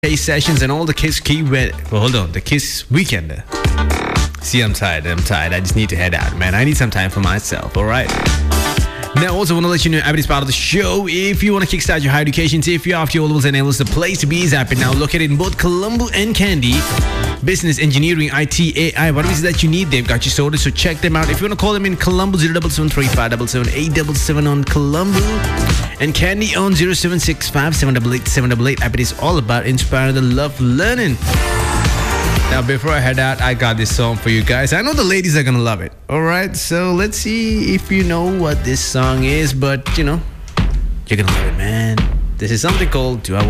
Kiss sessions and all the Kiss the Kiss weekend. See, I'm tired. I just need to head out, man. I need some time for myself, all right? Now, also want to let you know, everybody's part of the show. If you want to kickstart your higher education, if you're after your levels and levels, the place to be is Appen, now located in both Colombo and Kandy. Business, engineering, IT, AI, what is it that you need? They've got you sorted, so check them out. If you want to call them in Colombo, 0773577 on Colombo, and Kandy on 0765788788. Appen is all about inspiring the love learning. Now, before I head out, I got this song for you guys. I know the ladies are going to love it. All right, so let's see if you know what this song is. But, you're going to love it, man. This is something called Do I Want